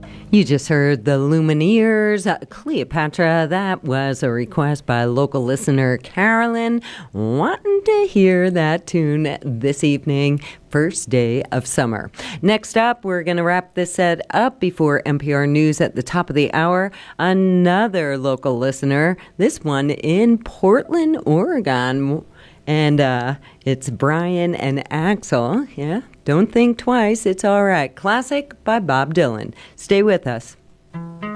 You just heard the Lumineers, Cleopatra. That was a request by local listener Carolyn, wanting to hear that tune this evening, first day of summer. Next up, we're going to wrap this set up before NPR News at the top of the hour. Another local listener, this one in Portland, Oregon. And it's Brian and Axel. Yeah, don't think twice. It's all right. Classic by Bob Dylan. Stay with us.